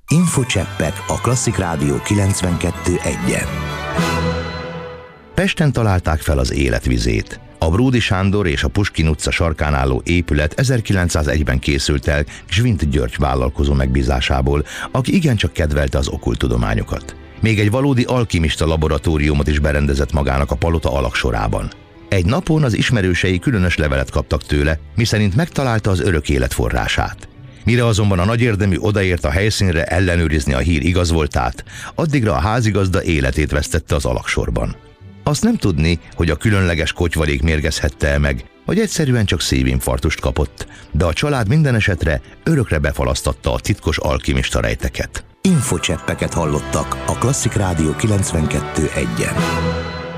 Infocseppek a Klasszik Rádió 92.1-en. Pesten találták fel az életvizét. A Bródy Sándor és a Puskin utca sarkán álló épület 1901-ben készült el Gzsvint György vállalkozó megbízásából, aki igencsak kedvelte az okkult tudományokat. Még egy valódi alkimista laboratóriumot is berendezett magának a palota alagsorában. Egy napon az ismerősei különös levelet kaptak tőle, miszerint megtalálta az örök élet forrását. Mire azonban a nagyérdemű odaért a helyszínre ellenőrizni a hír igaz voltát, addigra a házigazda életét vesztette az alagsorban. Azt nem tudni, hogy a különleges kotyvalék mérgezhette meg, vagy egyszerűen csak szívinfarktust kapott, de a család minden esetre örökre befalasztatta a titkos alkimista rejteket. Infocseppeket hallottak a Klasszik Rádió 92.1-en.